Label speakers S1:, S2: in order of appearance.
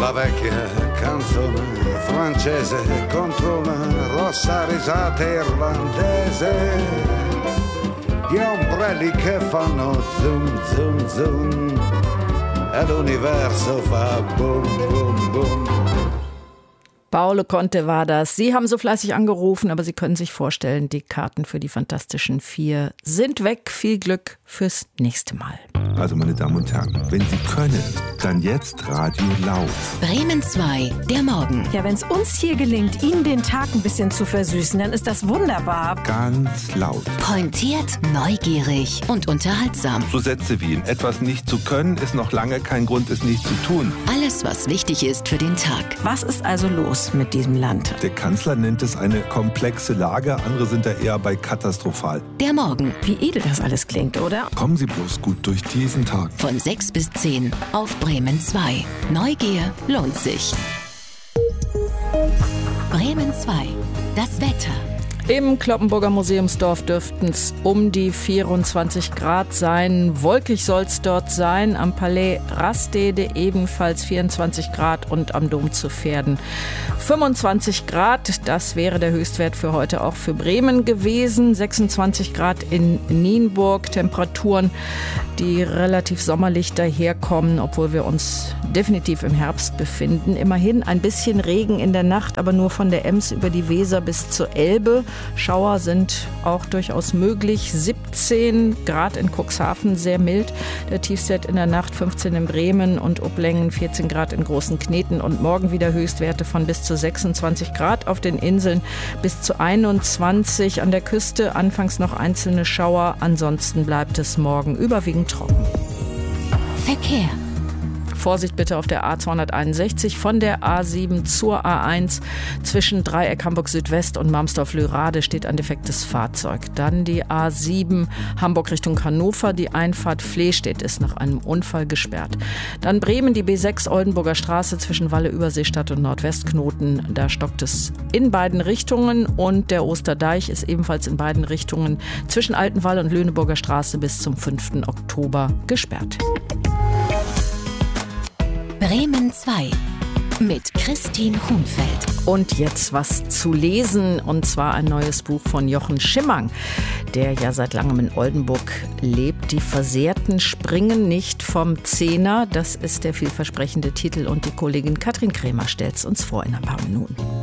S1: La vecchia canzone francese contro una rossa risata irlandese. Gli ombrelli che fanno zoom, zoom, zoom. E l'universo fa boom, boom, boom.
S2: Paolo Conte war das. Sie haben so fleißig angerufen, aber Sie können sich vorstellen, die Karten für die Fantastischen Vier sind weg. Viel Glück fürs nächste Mal.
S3: Also, meine Damen und Herren, wenn Sie können, dann jetzt Radio laut.
S4: Bremen 2, der Morgen.
S5: Ja, wenn es uns hier gelingt, Ihnen den Tag ein bisschen zu versüßen, dann ist das wunderbar.
S3: Ganz laut.
S4: Pointiert, neugierig und unterhaltsam.
S3: So Sätze wie: etwas nicht zu können, ist noch lange kein Grund, es nicht zu tun.
S4: Alles, was wichtig ist für den Tag.
S5: Was ist also los mit diesem Land?
S3: Der Kanzler nennt es eine komplexe Lage, andere sind da eher bei katastrophal.
S4: Der Morgen.
S5: Wie edel das alles klingt, oder?
S3: Kommen Sie bloß gut durch diesen Tag.
S4: Von 6 bis 10 auf Bremen 2. Neugier lohnt sich. Bremen 2. Das Wetter.
S2: Im Cloppenburger Museumsdorf dürften es um die 24 Grad sein. Wolkig soll es dort sein. Am Palais Rastede ebenfalls 24 Grad und am Dom zu Verden 25 Grad. Das wäre der Höchstwert für heute auch für Bremen gewesen. 26 Grad in Nienburg. Temperaturen, die relativ sommerlich daherkommen, obwohl wir uns definitiv im Herbst befinden. Immerhin ein bisschen Regen in der Nacht, aber nur von der Ems über die Weser bis zur Elbe. Schauer sind auch durchaus möglich. 17 Grad in Cuxhaven, sehr mild. Der Tiefstwert in der Nacht 15 in Bremen und Uplengen, 14 Grad in Großen Kneten. Und morgen wieder Höchstwerte von bis zu 26 Grad. Auf den Inseln bis zu 21. An der Küste anfangs noch einzelne Schauer. Ansonsten bleibt es morgen überwiegend trocken.
S4: Verkehr.
S2: Vorsicht bitte auf der A261 von der A7 zur A1 zwischen Dreieck Hamburg Südwest und Marmsdorf-Lörrade steht ein defektes Fahrzeug. Dann die A7 Hamburg Richtung Hannover, die Einfahrt Flehstedt ist nach einem Unfall gesperrt. Dann Bremen, die B6 Oldenburger Straße zwischen Walle-Überseestadt und Nordwestknoten, da stockt es in beiden Richtungen und der Osterdeich ist ebenfalls in beiden Richtungen zwischen Altenwall und Lüneburger Straße bis zum 5. Oktober gesperrt.
S4: Bremen 2 mit Christine Hunfeld.
S2: Und jetzt was zu lesen, und zwar ein neues Buch von Jochen Schimmang, der ja seit langem in Oldenburg lebt. Die Versehrten springen nicht vom Zehner. Das ist der vielversprechende Titel und die Kollegin Katrin Krämer stellt es uns vor in ein paar Minuten.